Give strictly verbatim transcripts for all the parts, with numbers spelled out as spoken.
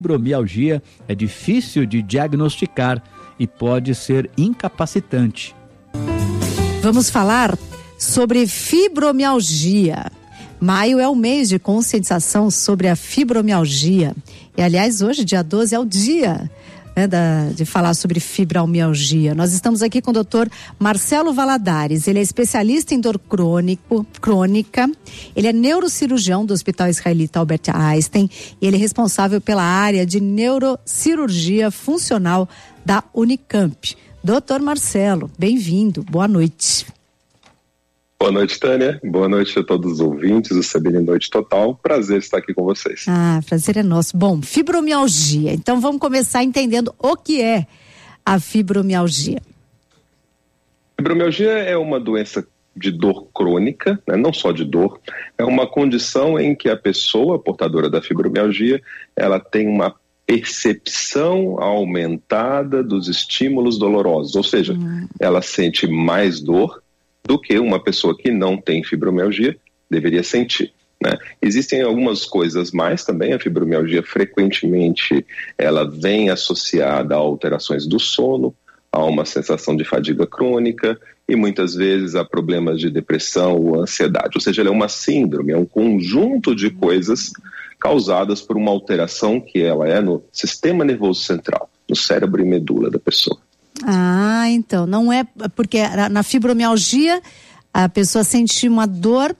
Fibromialgia é difícil de diagnosticar e pode ser incapacitante. Vamos falar sobre fibromialgia. Maio é o mês de conscientização sobre a fibromialgia. E, aliás, hoje, dia doze, é o dia né, da, de falar sobre fibromialgia. Nós estamos aqui com o doutor Marcelo Valadares. Ele é especialista em dor crônico, crônica. Ele é neurocirurgião do Hospital Israelita Albert Einstein. E ele é responsável pela área de neurocirurgia funcional da Unicamp. doutor Marcelo, bem-vindo. Boa noite. Boa noite, Tânia. Boa noite a todos os ouvintes do Sabine Noite Total. Prazer estar aqui com vocês. Ah, prazer é nosso. Bom, fibromialgia. Então vamos começar entendendo o que é a fibromialgia. Fibromialgia é uma doença de dor crônica, né? Não só de dor. É uma condição em que a pessoa portadora da fibromialgia, ela tem uma percepção aumentada dos estímulos dolorosos. Ou seja, hum. ela sente mais dor do que uma pessoa que não tem fibromialgia deveria sentir, né? Existem algumas coisas mais também. A fibromialgia frequentemente ela vem associada a alterações do sono, a uma sensação de fadiga crônica e muitas vezes a problemas de depressão ou ansiedade. Ou seja, ela é uma síndrome, é um conjunto de coisas causadas por uma alteração que ela é no sistema nervoso central, no cérebro e medula da pessoa. Ah, então, não é porque na fibromialgia a pessoa sente uma dor,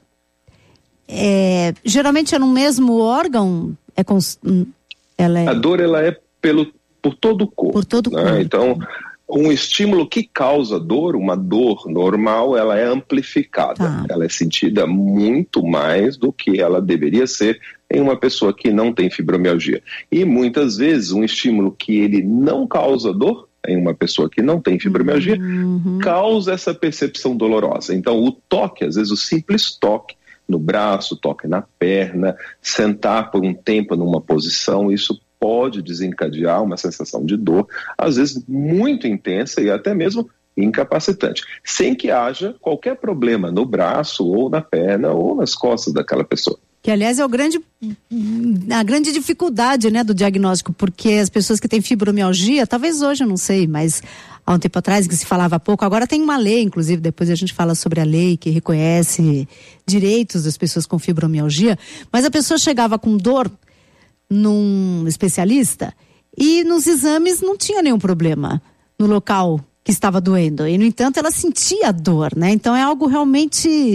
é, geralmente é no mesmo órgão, é, ela é... A dor ela é pelo, por todo o corpo. Por todo o né? corpo. Então, um estímulo que causa dor, uma dor normal, ela é amplificada. Tá. Ela é sentida muito mais do que ela deveria ser em uma pessoa que não tem fibromialgia. E muitas vezes um estímulo que ele não causa dor, em uma pessoa que não tem fibromialgia, uhum. causa essa percepção dolorosa. Então, o toque, às vezes o simples toque no braço, toque na perna, sentar por um tempo numa posição, isso pode desencadear uma sensação de dor, às vezes muito intensa e até mesmo incapacitante, sem que haja qualquer problema no braço ou na perna ou nas costas daquela pessoa. Que, aliás, é o grande, a grande dificuldade, né, do diagnóstico, porque as pessoas que têm fibromialgia, talvez hoje, eu não sei, mas há um tempo atrás que se falava pouco, agora tem uma lei, inclusive, depois a gente fala sobre a lei que reconhece direitos das pessoas com fibromialgia, mas a pessoa chegava com dor num especialista e nos exames não tinha nenhum problema no local que estava doendo, e no entanto ela sentia dor, né? Então é algo realmente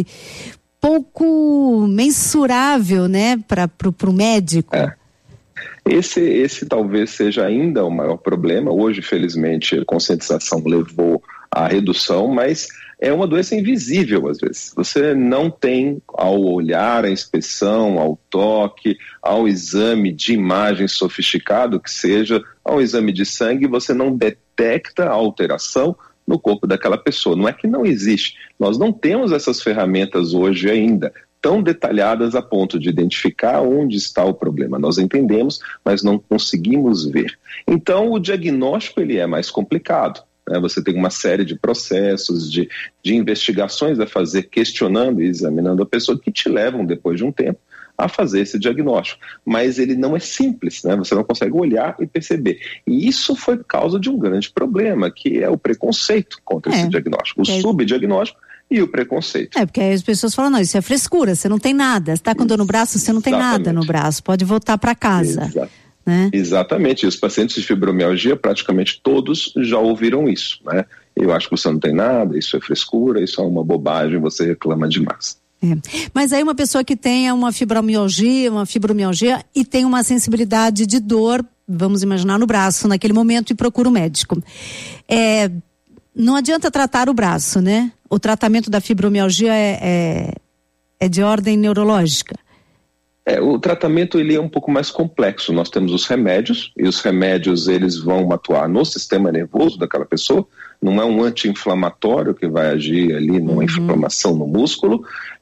pouco mensurável, né, para o médico. É. Esse, esse talvez seja ainda o maior problema. Hoje, felizmente, a conscientização levou à redução, mas é uma doença invisível às vezes. Você não tem, ao olhar a inspeção, ao toque, ao exame de imagem sofisticado que seja, ao exame de sangue, você não detecta a alteração no corpo daquela pessoa. Não é que não existe. Nós não temos essas ferramentas hoje ainda tão detalhadas a ponto de identificar onde está o problema. Nós entendemos, mas não conseguimos ver. Então, o diagnóstico ele é mais complicado. Né? Você tem uma série de processos, de, de investigações a fazer, questionando e examinando a pessoa, que te levam, depois de um tempo, a fazer esse diagnóstico. Mas ele não é simples, né? Você não consegue olhar e perceber. E isso foi causa de um grande problema, que é o preconceito contra é, esse diagnóstico, o é... subdiagnóstico e o preconceito. É, porque aí as pessoas falam, não, isso é frescura, você não tem nada. Você está com dor no braço, você não tem Exatamente. nada no braço, pode voltar para casa. Exato. Né? Exatamente. E os pacientes de fibromialgia, praticamente todos já ouviram isso, né? Eu acho que você não tem nada, isso é frescura, isso é uma bobagem, você reclama demais. É. Mas aí uma pessoa que tenha uma fibromialgia, uma fibromialgia e tem uma sensibilidade de dor, vamos imaginar, no braço naquele momento, e procura o médico. É, não adianta tratar o braço, né? O tratamento da fibromialgia é, é, é de ordem neurológica. É, o tratamento ele é um pouco mais complexo. Nós temos os remédios, e os remédios eles vão atuar no sistema nervoso daquela pessoa. Não é um anti-inflamatório que vai agir ali numa uhum. inflamação no músculo.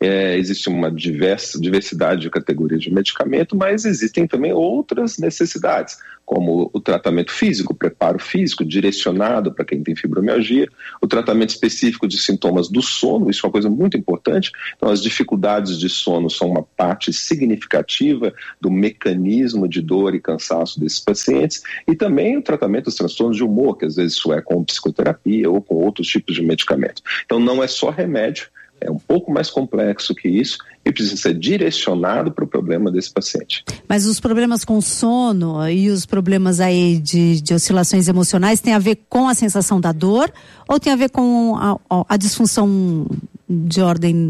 É, existe uma diversa, diversidade de categorias de medicamento, mas existem também outras necessidades, como o tratamento físico, o preparo físico direcionado para quem tem fibromialgia, o tratamento específico de sintomas do sono, isso é uma coisa muito importante. Então, as dificuldades de sono são uma parte significativa do mecanismo de dor e cansaço desses pacientes, e também o tratamento dos transtornos de humor, que às vezes isso é com psicoterapia ou com outros tipos de medicamento. Então, não é só remédio, é um pouco mais complexo que isso e precisa ser direcionado para o problema desse paciente. Mas os problemas com sono e os problemas aí de, de oscilações emocionais têm a ver com a sensação da dor ou tem a ver com a, a disfunção de ordem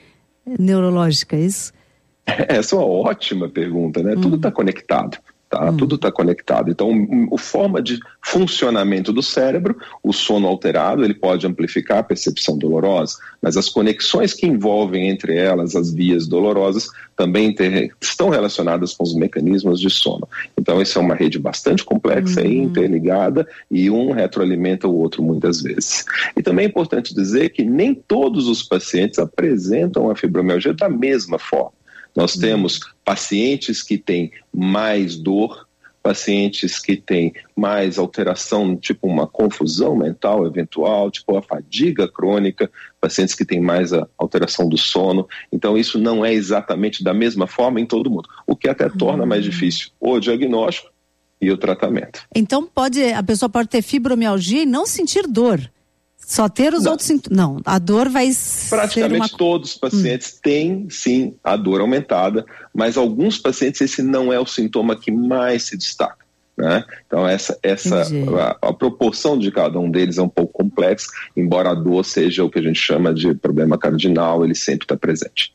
neurológica, é isso? Essa é uma ótima pergunta, né? Hum. Tudo está conectado. Tá? Hum. Tudo está conectado. Então, a forma de funcionamento do cérebro, o sono alterado, ele pode amplificar a percepção dolorosa, mas as conexões que envolvem entre elas as vias dolorosas também ter, estão relacionadas com os mecanismos de sono. Então, isso é uma rede bastante complexa hum. e interligada, e um retroalimenta o outro muitas vezes. E também é importante dizer que nem todos os pacientes apresentam a fibromialgia da mesma forma. Nós temos pacientes que têm mais dor, pacientes que têm mais alteração, tipo uma confusão mental eventual, tipo a fadiga crônica, pacientes que têm mais a alteração do sono. Então, isso não é exatamente da mesma forma em todo mundo, o que até torna mais difícil o diagnóstico e o tratamento. Então, pode, a pessoa pode ter fibromialgia e não sentir dor? Só ter os não. outros sintomas? Não, a dor vai Praticamente ser uma... todos os pacientes hum. têm, sim, a dor aumentada, mas alguns pacientes esse não é o sintoma que mais se destaca, né? Então, essa, essa a, a proporção de cada um deles é um pouco complexa, embora a dor seja o que a gente chama de problema cardinal, ele sempre está presente.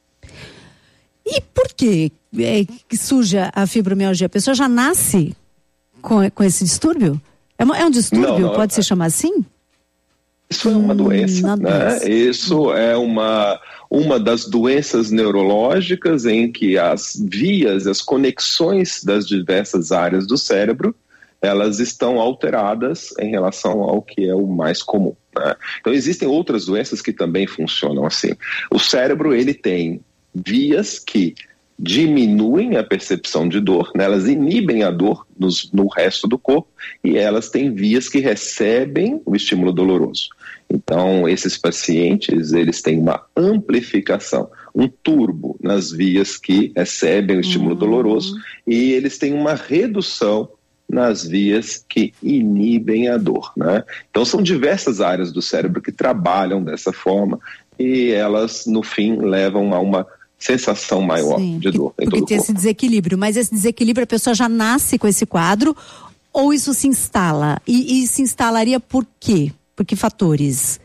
E por que, é, que surge a fibromialgia? A pessoa já nasce com, com esse distúrbio? É, uma, é um distúrbio? Não, não, Pode é... se chamar assim? Isso é uma doença, hum, né? Isso é uma, uma das doenças neurológicas em que as vias, as conexões das diversas áreas do cérebro, elas estão alteradas em relação ao que é o mais comum, né? Então, existem outras doenças que também funcionam assim. O cérebro, ele tem vias que diminuem a percepção de dor, né? Elas inibem a dor nos, no resto do corpo, e elas têm vias que recebem o estímulo doloroso. Então, esses pacientes, eles têm uma amplificação, um turbo nas vias que recebem o estímulo uhum. doloroso, e eles têm uma redução nas vias que inibem a dor, né? Então, são diversas áreas do cérebro que trabalham dessa forma, e elas, no fim, levam a uma sensação maior Sim, de dor. Porque, porque tem esse desequilíbrio, mas esse desequilíbrio a pessoa já nasce com esse quadro ou isso se instala? E, e se instalaria por quê? Por que fatores?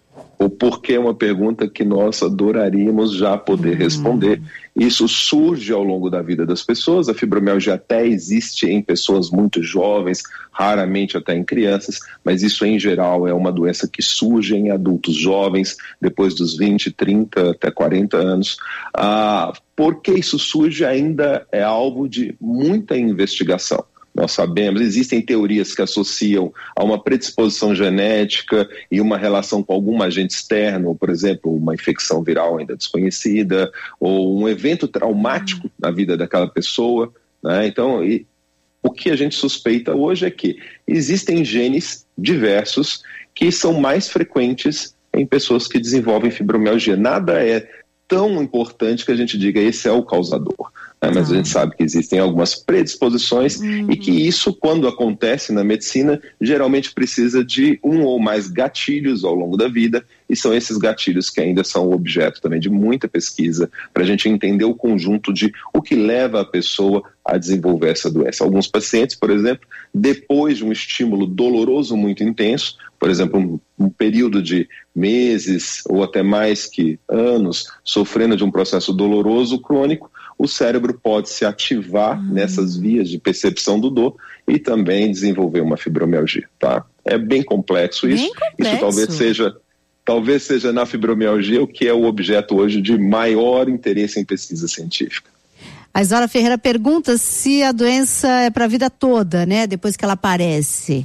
O porquê é uma pergunta que nós adoraríamos já poder hum. responder. Isso surge ao longo da vida das pessoas. A fibromialgia até existe em pessoas muito jovens, raramente até em crianças, mas isso em geral é uma doença que surge em adultos jovens, depois dos vinte, trinta até quarenta anos. Ah, por que isso surge ainda é alvo de muita investigação. Nós sabemos, existem teorias que associam a uma predisposição genética e uma relação com algum agente externo, por exemplo, uma infecção viral ainda desconhecida, ou um evento traumático na vida daquela pessoa, né? Então, e, o que a gente suspeita hoje é que existem genes diversos que são mais frequentes em pessoas que desenvolvem fibromialgia. Nada é tão importante que a gente diga esse é o causador. É, mas ah. a gente sabe que existem algumas predisposições uhum. e que isso, quando acontece na medicina, geralmente precisa de um ou mais gatilhos ao longo da vida, e são esses gatilhos que ainda são objeto também de muita pesquisa para a gente entender o conjunto de o que leva a pessoa a desenvolver essa doença. Alguns pacientes, por exemplo, depois de um estímulo doloroso muito intenso, por exemplo, um, um período de meses ou até mais que anos sofrendo de um processo doloroso crônico, o cérebro pode se ativar uhum. nessas vias de percepção do dor e também desenvolver uma fibromialgia, tá? É bem complexo bem isso. Complexo. Isso talvez seja, talvez seja na fibromialgia o que é o objeto hoje de maior interesse em pesquisa científica. A Isaura Ferreira pergunta se a doença é para a vida toda, né? Depois que ela aparece.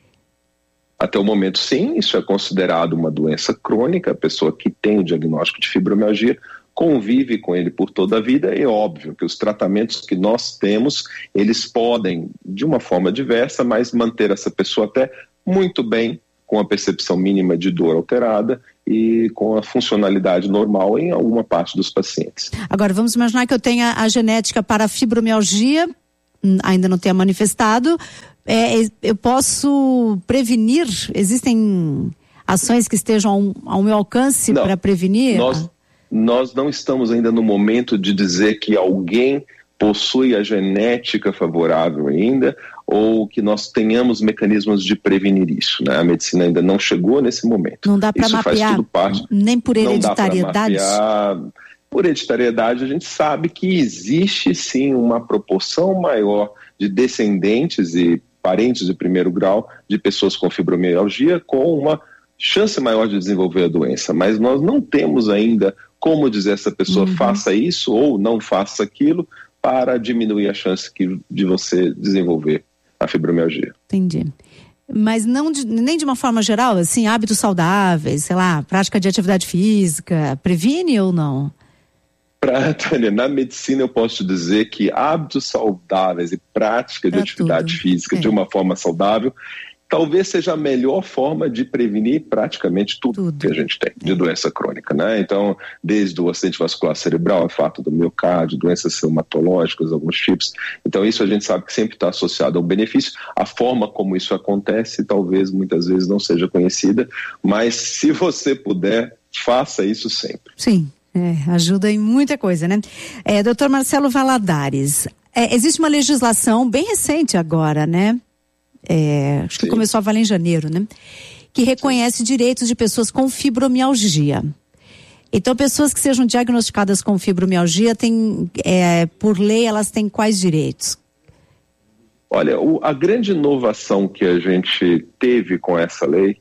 Até o momento, sim, isso é considerado uma doença crônica. A pessoa que tem o diagnóstico de fibromialgia convive com ele por toda a vida. É óbvio que os tratamentos que nós temos, eles podem, de uma forma diversa, mas manter essa pessoa até muito bem, com a percepção mínima de dor alterada e com a funcionalidade normal em alguma parte dos pacientes. Agora, vamos imaginar que eu tenha a genética para a fibromialgia, ainda não tenha manifestado. É, eu posso prevenir? Existem ações que estejam ao, ao meu alcance para prevenir? Nós, nós não estamos ainda no momento de dizer que alguém possui a genética favorável ainda, ou que nós tenhamos mecanismos de prevenir isso, né? A medicina ainda não chegou nesse momento. Não dá para mapear, faz tudo parte, nem por hereditariedade? Não dá para mapear. Por hereditariedade, a gente sabe que existe sim uma proporção maior de descendentes e parentes de primeiro grau de pessoas com fibromialgia com uma chance maior de desenvolver a doença, mas nós não temos ainda como dizer essa pessoa uhum. faça isso ou não faça aquilo para diminuir a chance que, de você desenvolver a fibromialgia. Entendi. Mas não de, nem de uma forma geral, assim, hábitos saudáveis, sei lá, prática de atividade física, previne ou não? Pra, Tânia, na medicina eu posso te dizer que hábitos saudáveis e prática de pra atividade tudo. física é. de uma forma saudável talvez seja a melhor forma de prevenir praticamente tudo, tudo. que a gente tem de é. doença crônica, né? Então, desde o acidente vascular cerebral, infarto do miocárdio, doenças reumatológicas, alguns tipos. Então, isso a gente sabe que sempre está associado ao benefício. A forma como isso acontece, talvez muitas vezes não seja conhecida, mas se você puder, faça isso sempre. Sim, é, ajuda em muita coisa, né? É, doutor Marcelo Valadares, é, existe uma legislação bem recente agora, né? É, acho que Sim. começou a valer em janeiro, né? Que reconhece Sim. direitos de pessoas com fibromialgia. Então, pessoas que sejam diagnosticadas com fibromialgia, têm, é, por lei, elas têm quais direitos? Olha, o, a grande inovação que a gente teve com essa lei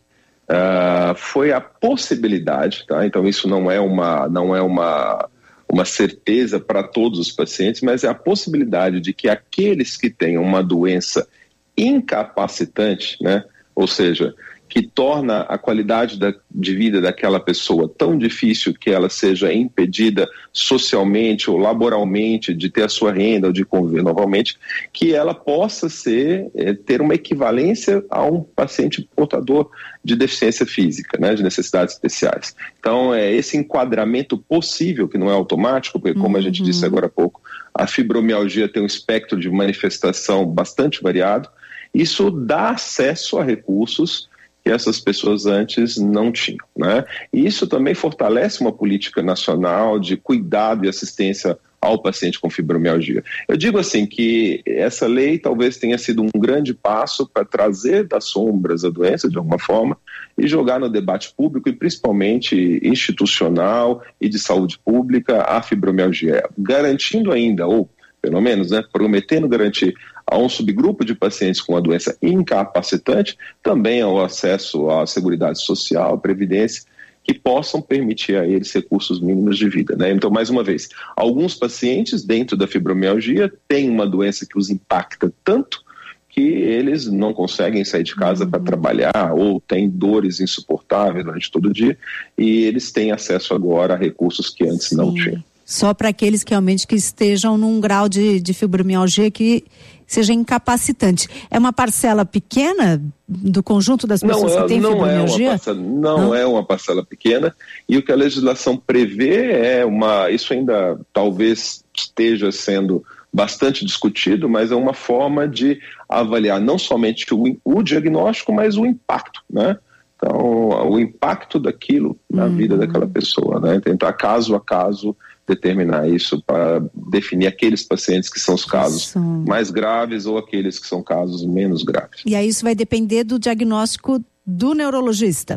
uh, foi a possibilidade, tá? Então, isso não é uma, não é uma, uma certeza para todos os pacientes, mas é a possibilidade de que aqueles que tenham uma doença incapacitante, né? Ou seja, que torna a qualidade da, de vida daquela pessoa tão difícil que ela seja impedida socialmente ou laboralmente de ter a sua renda ou de conviver novamente, que ela possa ser, é, ter uma equivalência a um paciente portador de deficiência física, né, de necessidades especiais. Então, é esse enquadramento possível, que não é automático, porque como uhum. a gente disse agora há pouco, a fibromialgia tem um espectro de manifestação bastante variado. Isso dá acesso a recursos que essas pessoas antes não tinham, né? E isso também fortalece uma política nacional de cuidado e assistência ao paciente com fibromialgia. Eu digo assim que essa lei talvez tenha sido um grande passo para trazer das sombras a doença de alguma forma e jogar no debate público e principalmente institucional e de saúde pública a fibromialgia, garantindo ainda, ou pelo menos, né, prometendo garantir a um subgrupo de pacientes com a doença incapacitante também ao acesso à seguridade social, à previdência, que possam permitir a eles recursos mínimos de vida, né? Então, mais uma vez, alguns pacientes dentro da fibromialgia têm uma doença que os impacta tanto que eles não conseguem sair de casa uhum. para trabalhar ou têm dores insuportáveis durante todo o dia e eles têm acesso agora a recursos que antes Sim. não tinham. Só para aqueles que realmente que estejam num grau de, de fibromialgia que seja incapacitante. É uma parcela pequena do conjunto das pessoas não, que têm fibromialgia? É uma parcela, não, não é uma parcela pequena, e o que a legislação prevê é uma, isso ainda talvez esteja sendo bastante discutido, mas é uma forma de avaliar não somente o, o diagnóstico, mas o impacto, né? Então, o impacto daquilo na hum. vida daquela pessoa, né? Tentar caso a caso determinar isso para definir aqueles pacientes que são os casos isso. mais graves ou aqueles que são casos menos graves. E aí isso vai depender do diagnóstico do neurologista?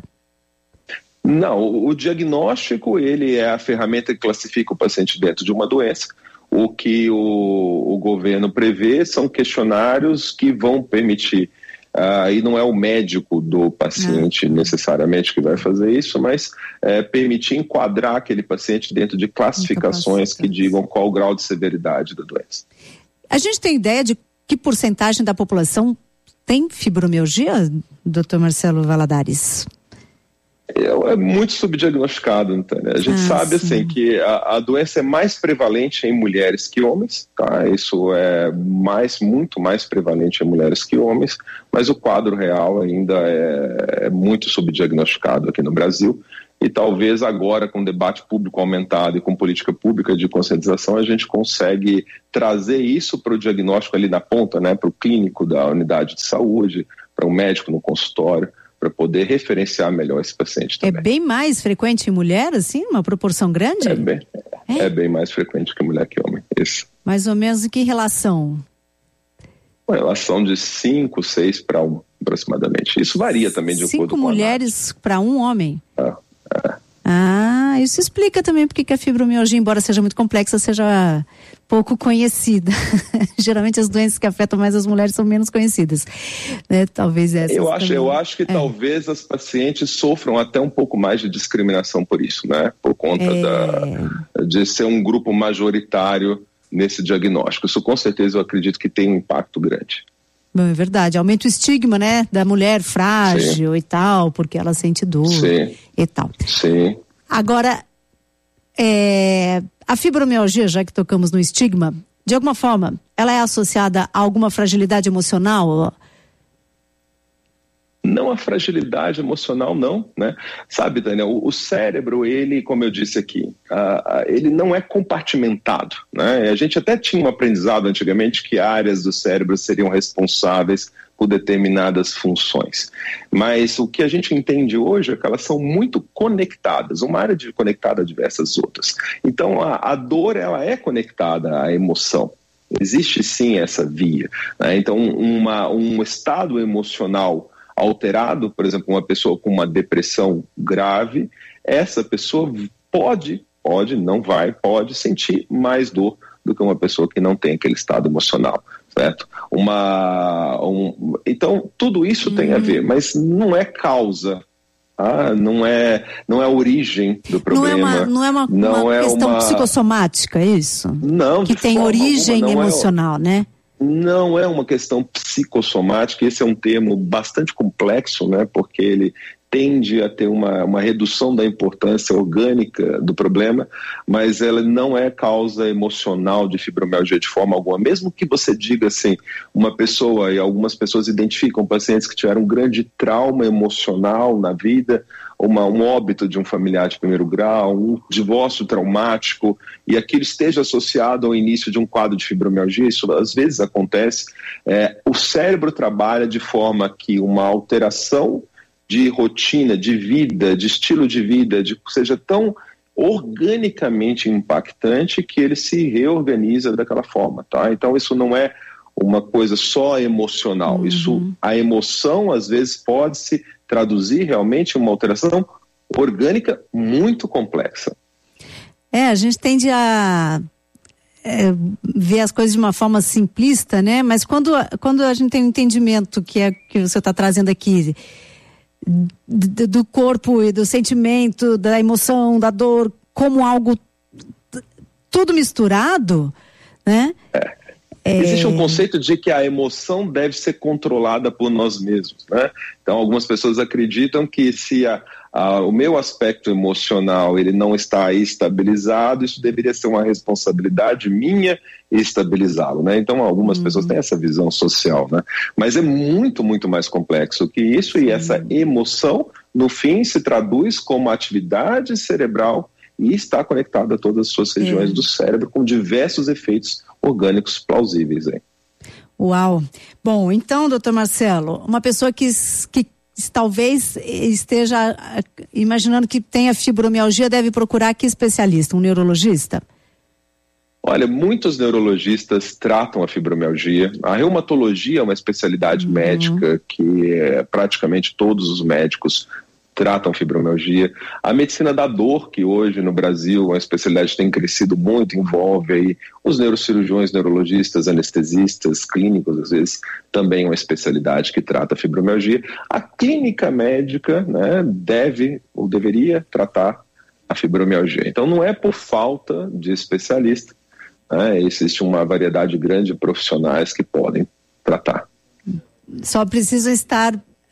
Não, o, o diagnóstico ele é a ferramenta que classifica o paciente dentro de uma doença. O que o, o governo prevê são questionários que vão permitir Uh, e não é o médico do paciente não. necessariamente que vai fazer isso, mas é, permitir enquadrar aquele paciente dentro de classificações que digam qual o grau de severidade da doença. A gente tem ideia de que porcentagem da população tem fibromialgia, doutor Marcelo Valadares? É, é muito subdiagnosticado, então, né? A gente ah, sabe sim. assim que a, a doença é mais prevalente em mulheres que homens, tá? Isso é mais, muito mais prevalente em mulheres que homens, mas o quadro real ainda é, é muito subdiagnosticado aqui no Brasil. E talvez agora, com o debate público aumentado e com política pública de conscientização, a gente consegue trazer isso para o diagnóstico ali na ponta, né? Para o clínico da unidade de saúde, para o médico no consultório, para poder referenciar melhor esse paciente também. É bem mais frequente em mulher, assim? Uma proporção grande? É bem, é? É bem mais frequente que mulher que homem, isso. Mais ou menos em que relação? Uma relação de cinco, seis para um, aproximadamente. Isso varia também de acordo com a Cinco mulheres para um homem? Ah, é. Ah, isso explica também porque que a fibromialgia, embora seja muito complexa, seja pouco conhecida. Geralmente as doenças que afetam mais as mulheres são menos conhecidas, né? Talvez essa. Eu acho, eu acho que é. talvez as pacientes sofram até um pouco mais de discriminação por isso, né? Por conta é. da, de ser um grupo majoritário nesse diagnóstico. Isso com certeza eu acredito que tem um impacto grande. Bom, é verdade, aumenta o estigma, né, da mulher frágil Sim. e tal, porque ela sente dor Sim. e tal. Sim. Agora, é, a fibromialgia, já que tocamos no estigma, de alguma forma, ela é associada a alguma fragilidade emocional? Não a fragilidade emocional, não, né? Sabe, Daniel, o, o cérebro, ele, como eu disse aqui, uh, uh, ele não é compartimentado, né? A gente até tinha um aprendizado antigamente que áreas do cérebro seriam responsáveis por determinadas funções. Mas o que a gente entende hoje é que elas são muito conectadas, uma área de, conectada a diversas outras. Então, a, a dor, ela é conectada à emoção. Existe sim essa via, né? Então, uma, um estado emocional alterado, por exemplo, uma pessoa com uma depressão grave, essa pessoa pode, pode, não vai, pode sentir mais dor do que uma pessoa que não tem aquele estado emocional, certo? Uma, um, então, tudo isso hum. tem a ver, mas não é causa, ah, não é, não é a origem do problema. Não é uma, não é uma, não uma é questão uma... psicossomática, é isso? Não, que tem origem emocional, é... né? Não é uma questão psicossomática, esse é um termo bastante complexo, né, porque ele tende a ter uma, uma redução da importância orgânica do problema, mas ela não é causa emocional de fibromialgia de forma alguma. Mesmo que você diga assim, uma pessoa, e algumas pessoas identificam pacientes que tiveram um grande trauma emocional na vida, Uma, um óbito de um familiar de primeiro grau, um divórcio traumático, e aquilo esteja associado ao início de um quadro de fibromialgia, isso às vezes acontece, é, o cérebro trabalha de forma que uma alteração de rotina, de vida, de estilo de vida, de, seja tão organicamente impactante que ele se reorganiza daquela forma, tá? Então isso não é uma coisa só emocional, uhum. isso, a emoção às vezes pode se traduzir realmente em uma alteração orgânica muito complexa. É, a gente tende a é, ver as coisas de uma forma simplista, né? Mas quando, quando a gente tem um entendimento que é que você está trazendo aqui do, do corpo e do sentimento, da emoção, da dor, como algo tudo misturado, né? É. É... Existe um conceito de que a emoção deve ser controlada por nós mesmos, né? Então, algumas pessoas acreditam que se a, a, o meu aspecto emocional ele não está estabilizado, isso deveria ser uma responsabilidade minha estabilizá-lo, né? Então, algumas uhum. pessoas têm essa visão social, né? Mas é muito, muito mais complexo que isso. Sim. E essa emoção, no fim, se traduz como atividade cerebral e está conectada a todas as suas regiões é. do cérebro com diversos efeitos orgânicos plausíveis. Hein? Uau! Bom, então, doutor Marcelo, uma pessoa que, que talvez esteja imaginando que tenha fibromialgia deve procurar que especialista? Um neurologista? Olha, muitos neurologistas tratam a fibromialgia. A reumatologia é uma especialidade uhum. médica que é, praticamente todos os médicos tratam fibromialgia. A medicina da dor, que hoje no Brasil é uma especialidade que tem crescido muito, envolve aí os neurocirurgiões, neurologistas, anestesistas, clínicos, às vezes, também é uma especialidade que trata a fibromialgia. A clínica médica, né, deve ou deveria tratar a fibromialgia. Então não é por falta de especialista, né, existe uma variedade grande de profissionais que podem tratar. Só precisa estar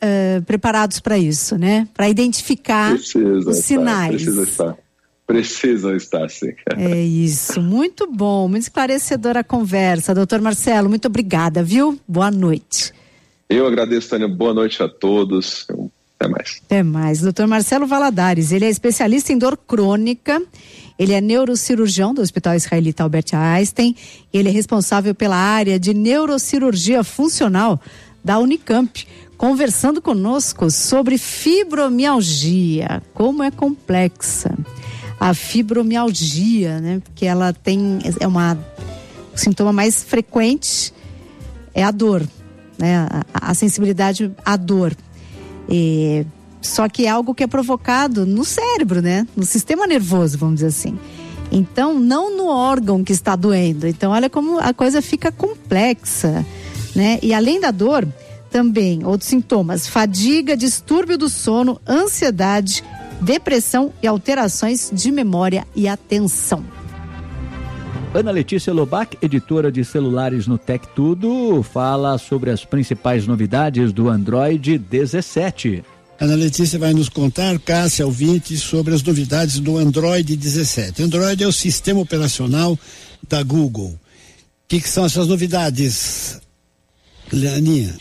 uh, preparados para isso, né? Para identificar precisa os estar, sinais. Precisa estar. Precisa estar, sim. É isso, muito bom, muito esclarecedora a conversa. Doutor Marcelo, muito obrigada, viu? Boa noite. Eu agradeço, Tânia. Boa noite a todos. Até mais. Até mais. Doutor Marcelo Valadares, ele é especialista em dor crônica, ele é neurocirurgião do Hospital Israelita Albert Einstein, ele é responsável pela área de neurocirurgia funcional da Unicamp, conversando conosco sobre fibromialgia, como é complexa a fibromialgia, né? Porque ela tem, é uma, o sintoma mais frequente é a dor, né? A, a sensibilidade à dor. E, só que é algo que é provocado no cérebro, né? No sistema nervoso, vamos dizer assim. Então, não no órgão que está doendo. Então, olha como a coisa fica complexa, né? E além da dor, também outros sintomas: fadiga, distúrbio do sono, ansiedade, depressão e alterações de memória e atenção. Ana Letícia Lobac, editora de celulares no Tec Tudo, fala sobre as principais novidades do Android dezessete. Ana Letícia vai nos contar, Cássia, ouvinte, sobre as novidades do Android dezessete. Android é o sistema operacional da Google. O que, que são essas novidades, Leaninha?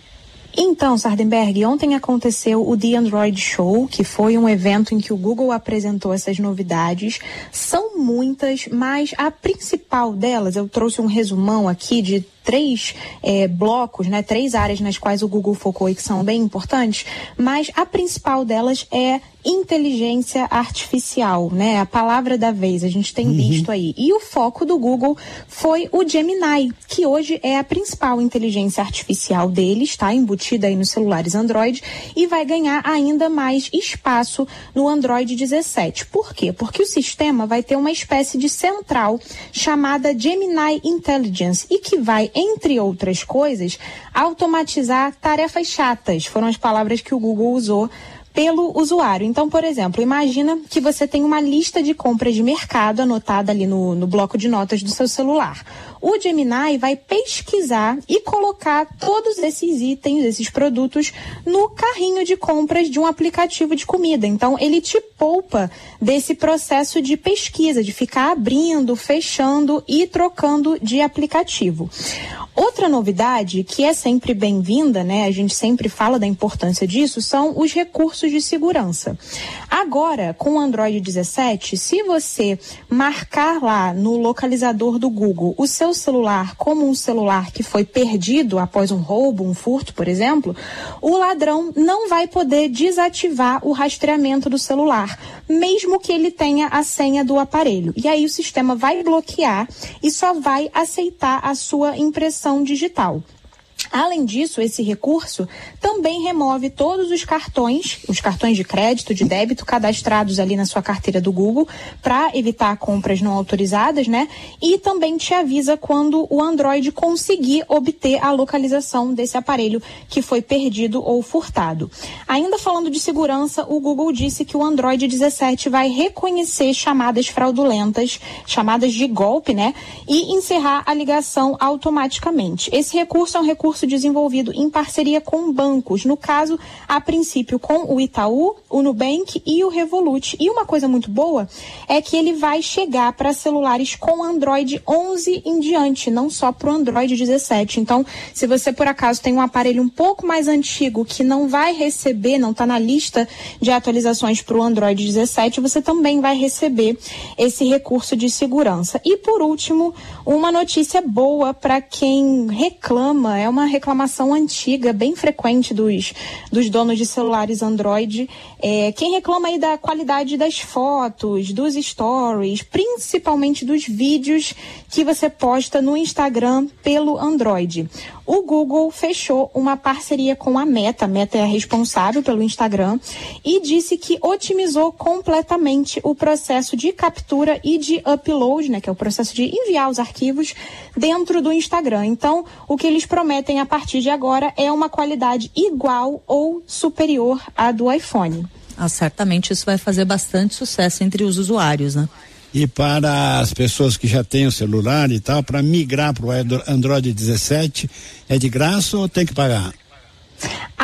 Então, Sardenberg, ontem aconteceu o The Android Show, que foi um evento em que o Google apresentou essas novidades. São muitas, mas a principal delas, eu trouxe um resumão aqui de três eh, blocos, né, três áreas nas quais o Google focou e que são bem importantes, mas a principal delas é inteligência artificial, né? A palavra da vez, a gente tem uhum. visto aí. E o foco do Google foi o Gemini, que hoje é a principal inteligência artificial deles, está embutida aí nos celulares Android e vai ganhar ainda mais espaço no Android dezessete. Por quê? Porque o sistema vai ter uma espécie de central chamada Gemini Intelligence e que vai, entre outras coisas, automatizar tarefas chatas. Foram as palavras que o Google usou pelo usuário. Então, por exemplo, imagina que você tem uma lista de compras de mercado anotada ali no, no bloco de notas do seu celular. O Gemini vai pesquisar e colocar todos esses itens, esses produtos, no carrinho de compras de um aplicativo de comida. Então, ele te poupa desse processo de pesquisa, de ficar abrindo, fechando e trocando de aplicativo. Outra novidade, que é sempre bem-vinda, né? A gente sempre fala da importância disso, são os recursos de segurança. Agora, com o Android dezessete, se você marcar lá no localizador do Google o seu celular como um celular que foi perdido após um roubo, um furto, por exemplo, o ladrão não vai poder desativar o rastreamento do celular, mesmo que ele tenha a senha do aparelho. E aí o sistema vai bloquear e só vai aceitar a sua impressão digital. Além disso, esse recurso também remove todos os cartões, os cartões de crédito, de débito, cadastrados ali na sua carteira do Google, para evitar compras não autorizadas, né? E também te avisa quando o Android conseguir obter a localização desse aparelho que foi perdido ou furtado. Ainda falando de segurança, o Google disse que o Android dezessete vai reconhecer chamadas fraudulentas, chamadas de golpe, né? E encerrar a ligação automaticamente. Esse recurso é um recurso desenvolvido em parceria com bancos, no caso, a princípio com o Itaú, o Nubank e o Revolut. E uma coisa muito boa é que ele vai chegar para celulares com Android onze em diante, não só para o Android dezessete. Então, se você por acaso tem um aparelho um pouco mais antigo que não vai receber, não está na lista de atualizações para o Android dezessete, você também vai receber esse recurso de segurança. E por último, uma notícia boa para quem reclama, é uma reclamação antiga, bem frequente dos, dos donos de celulares Android. É, quem reclama aí da qualidade das fotos, dos stories, principalmente dos vídeos que você posta no Instagram pelo Android. O Google fechou uma parceria com a Meta, a Meta é a responsável pelo Instagram, e disse que otimizou completamente o processo de captura e de upload, né, que é o processo de enviar os arquivos dentro do Instagram. Então, o que eles prometem a partir de agora é uma qualidade igual ou superior à do iPhone. Ah, certamente isso vai fazer bastante sucesso entre os usuários, né? E para as pessoas que já têm o celular e tal, para migrar para o Android dezessete, é de graça ou tem que pagar? A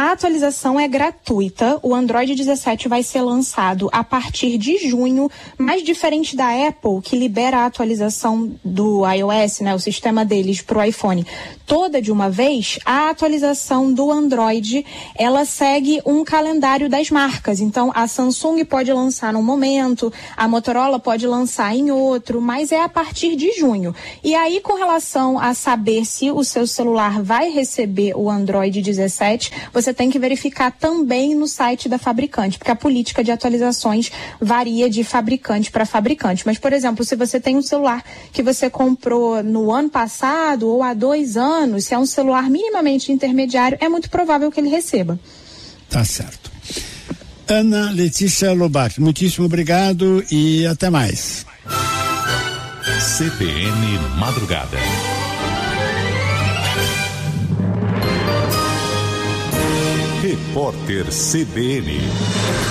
A atualização é gratuita, o Android dezessete vai ser lançado a partir de junho, mas diferente da Apple, que libera a atualização do iOS, né, o sistema deles para o iPhone, toda de uma vez, a atualização do Android, ela segue um calendário das marcas. Então, a Samsung pode lançar num momento, a Motorola pode lançar em outro, mas é a partir de junho. E aí, com relação a saber se o seu celular vai receber o Android dezessete, você tem que verificar também no site da fabricante, porque a política de atualizações varia de fabricante para fabricante. Mas, por exemplo, se você tem um celular que você comprou no ano passado ou há dois anos, se é um celular minimamente intermediário, é muito provável que ele receba. Tá certo. Ana Letícia Lobac, muitíssimo obrigado e até mais. C B N Madrugada. Repórter C B N.